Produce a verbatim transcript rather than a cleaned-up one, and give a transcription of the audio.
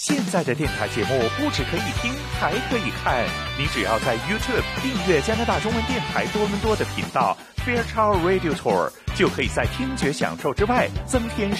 现在的电台节目不只可以听，还可以看。你只要在 YouTube 订阅加拿大中文电台多伦多的频道 Fairchild Radio Tour， 就可以在听觉享受之外增添